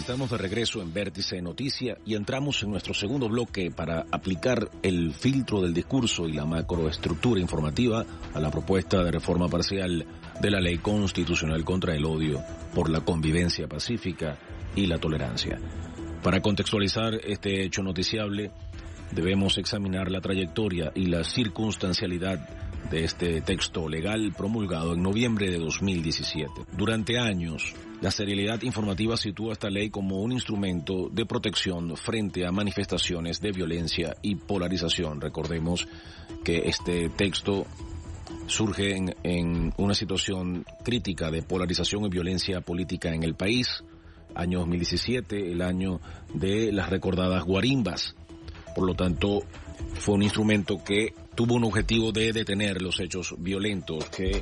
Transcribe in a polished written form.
Estamos de regreso en Vértice Noticia y entramos en nuestro segundo bloque para aplicar el filtro del discurso y la macroestructura informativa a la propuesta de reforma parcial de la Ley Constitucional contra el Odio por la Convivencia Pacífica y la Tolerancia. Para contextualizar este hecho noticiable, debemos examinar la trayectoria y la circunstancialidad de este texto legal promulgado en noviembre de 2017. Durante años, la serialidad informativa sitúa esta ley como un instrumento de protección frente a manifestaciones de violencia y polarización. Recordemos que este texto surge en una situación crítica de polarización y violencia política en el país. Año 2017, el año de las recordadas guarimbas. Por lo tanto, fue un instrumento que tuvo un objetivo de detener los hechos violentos que